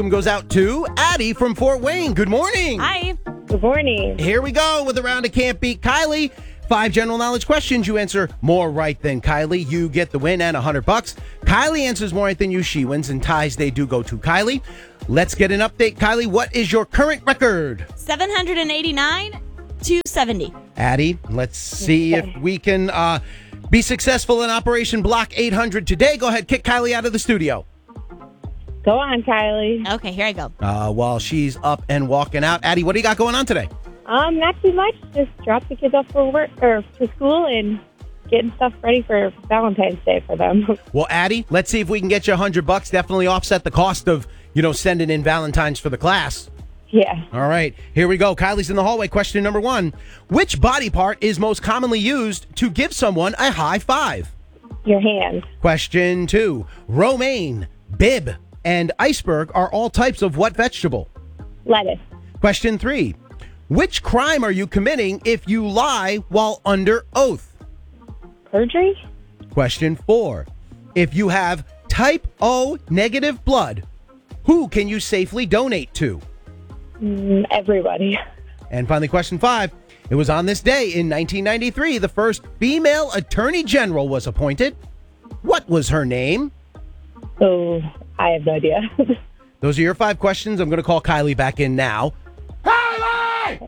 Goes out to Addie from Fort Wayne. Good morning. Hi. Good morning. Here we go with a round of Can't Beat Kylie. 5 general knowledge questions. You answer more right than Kylie. You get the win and $100. Kylie answers more right than you. She wins, and ties, they do go to Kylie. Let's get an update. Kylie, what is your current record? 789 to 70. Addie, let's see if we can be successful in Operation Block 800 today. Go ahead, kick Kylie out of the studio. Go on, Kylie. Okay, here I go. While she's up and walking out. Addie, what do you got going on today? Not too much. Just drop the kids off for work or to school and getting stuff ready for Valentine's Day for them. Well, Addie, let's see if we can get you $100. Definitely offset the cost of, sending in Valentine's for the class. Yeah. All right, here we go. Kylie's in the hallway. Question number 1. Which body part is most commonly used to give someone a high five? Your hand. Question 2. Romaine, bib, and iceberg are all types of what vegetable? Lettuce. Question 3. Which crime are you committing if you lie while under oath? Perjury. Question 4. If you have type O negative blood, who can you safely donate to? Everybody. And finally, question 5. It was on this day in 1993 the first female attorney general was appointed. What was her name? Oh, I have no idea. Those are your 5 questions. I'm going to call Kylie back in now. Kylie!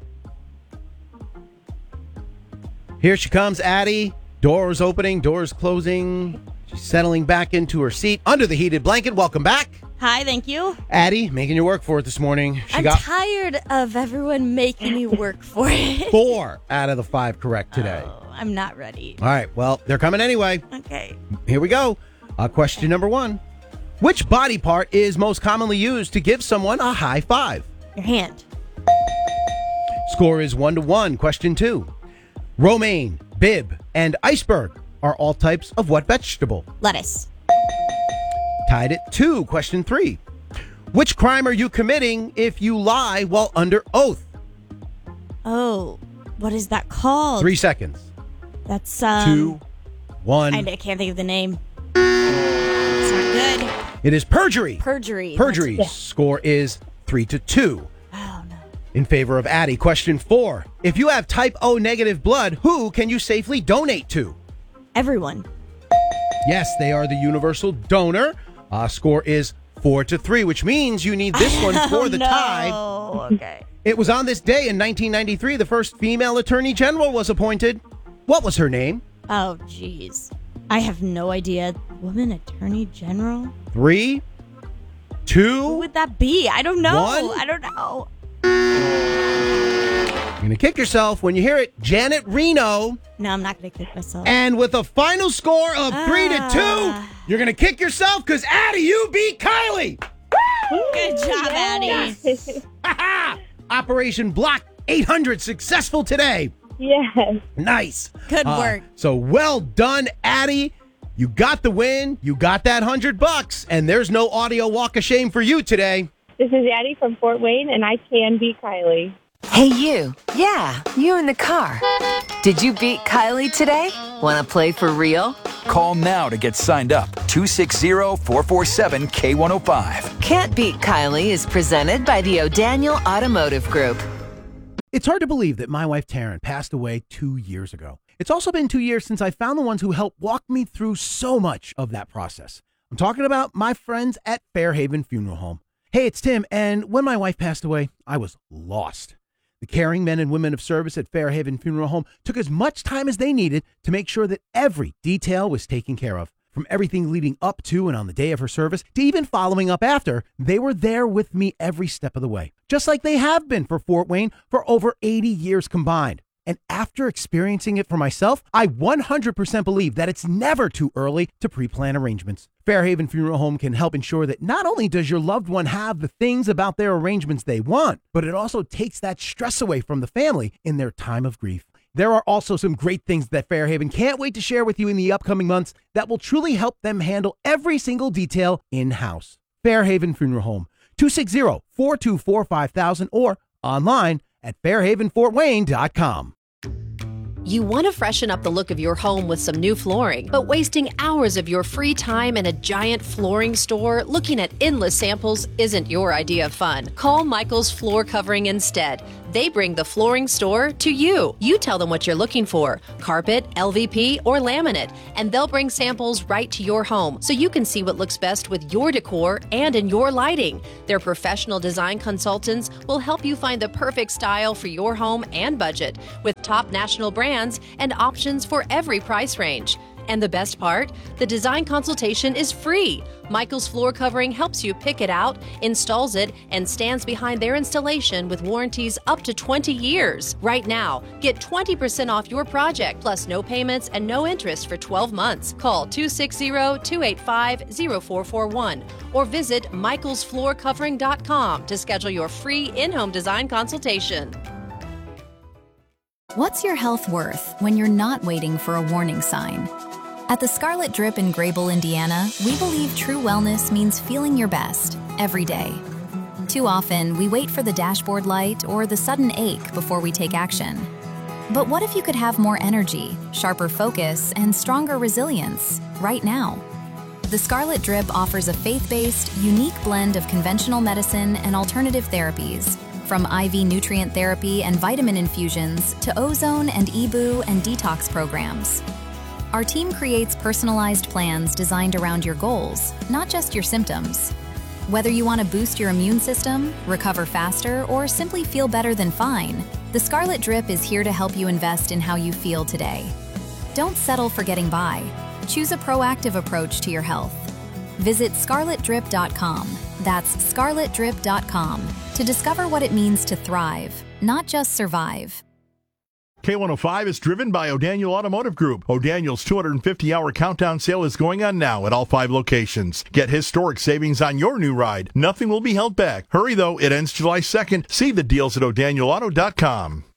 Here she comes, Addie. Doors opening, doors closing. She's settling back into her seat under the heated blanket. Welcome back. Hi, thank you. Addie, making you work for it this morning. I'm tired of everyone making me work for it. 4 out of the 5 correct today. Oh, I'm not ready. All right, well, they're coming anyway. Okay. Here we go. Question number 1. Which body part is most commonly used to give someone a high five? Your hand. Score is 1-1. Question 2. Romaine, bib, and iceberg are all types of what vegetable? Lettuce. Tied at 2. Question 3. Which crime are you committing if you lie while under oath? Oh, what is that called? 3 seconds. That's 2, 1. I can't think of the name. It's not good. It is perjury. Perjury. Perjury. Score is 3-2. Oh, no. In favor of Addie. Question 4. If you have type O negative blood, who can you safely donate to? Everyone. Yes, they are the universal donor. Score is 4-3, which means you need this one for the tie. Oh, okay. It was on this day in 1993 the first female attorney general was appointed. What was her name? Oh, jeez. I have no idea. Woman attorney general? 3, 2. Who would that be? I don't know. 1. I don't know. You're going to kick yourself when you hear it. Janet Reno. No, I'm not going to kick myself. And with a final score of 3-2, you're going to kick yourself because, Addie, you beat Kylie. Good job, Addie. Operation Block 800 successful today. Yes. Nice. Good work. So well done, Addie. You got the win. You got that $100, and there's no audio walk of shame for you today. This is Addie from Fort Wayne, and I can beat Kylie. Hey, you. Yeah, you in the car. Did you beat Kylie today? Want to play for real? Call now to get signed up. 260-447-K105. Can't Beat Kylie is presented by the O'Daniel Automotive Group. It's hard to believe that my wife Taryn passed away 2 years ago. It's also been 2 years since I found the ones who helped walk me through so much of that process. I'm talking about my friends at Fairhaven Funeral Home. Hey, it's Tim, and when my wife passed away, I was lost. The caring men and women of service at Fairhaven Funeral Home took as much time as they needed to make sure that every detail was taken care of. From everything leading up to and on the day of her service to even following up after, they were there with me every step of the way, just like they have been for Fort Wayne for over 80 years combined. And after experiencing it for myself, I 100% believe that it's never too early to pre-plan arrangements. Fairhaven Funeral Home can help ensure that not only does your loved one have the things about their arrangements they want, but it also takes that stress away from the family in their time of grief. There are also some great things that Fairhaven can't wait to share with you in the upcoming months that will truly help them handle every single detail in-house. Fairhaven Funeral Home, 260-424-5000 or online at fairhavenfortwayne.com. You want to freshen up the look of your home with some new flooring, but wasting hours of your free time in a giant flooring store looking at endless samples isn't your idea of fun. Call Michael's Floor Covering instead. They bring the flooring store to you. You tell them what you're looking for, carpet, LVP, or laminate, and they'll bring samples right to your home so you can see what looks best with your decor and in your lighting. Their professional design consultants will help you find the perfect style for your home and budget with top national brands and options for every price range. And the best part? The design consultation is free. Michael's Floor Covering helps you pick it out, installs it, and stands behind their installation with warranties up to 20 years. Right now, get 20% off your project, plus no payments and no interest for 12 months. Call 260-285-0441 or visit michaelsfloorcovering.com to schedule your free in-home design consultation. What's your health worth when you're not waiting for a warning sign? At the Scarlet Drip in Grable, Indiana, we believe true wellness means feeling your best every day. Too often, we wait for the dashboard light or the sudden ache before we take action. But what if you could have more energy, sharper focus, and stronger resilience right now? The Scarlet Drip offers a faith-based, unique blend of conventional medicine and alternative therapies, from IV nutrient therapy and vitamin infusions to ozone and EBOO and detox programs. Our team creates personalized plans designed around your goals, not just your symptoms. Whether you want to boost your immune system, recover faster, or simply feel better than fine, the Scarlet Drip is here to help you invest in how you feel today. Don't settle for getting by. Choose a proactive approach to your health. Visit scarletdrip.com. That's scarletdrip.com to discover what it means to thrive, not just survive. K105 is driven by O'Daniel Automotive Group. O'Daniel's 250-hour countdown sale is going on now at all 5 locations. Get historic savings on your new ride. Nothing will be held back. Hurry, though. It ends July 2nd. See the deals at o'danielauto.com.